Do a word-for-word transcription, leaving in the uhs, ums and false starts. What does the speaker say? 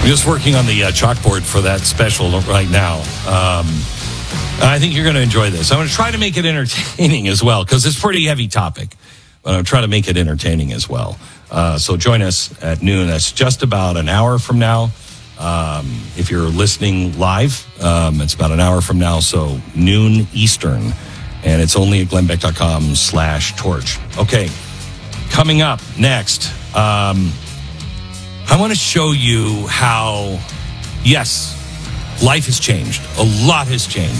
I'm just working on the uh, chalkboard for that special right now. Um, I think you're going to enjoy this. I'm going to try to make it entertaining as well, because it's a pretty heavy topic. But I'm trying to make it entertaining as well. Uh, so join us at noon. That's just about an hour from now. Um, if you're listening live, um, it's about an hour from now. So noon Eastern. And it's only at glennbeck.com slash torch. Okay. Coming up next, um, I want to show you how, yes, life has changed. A lot has changed.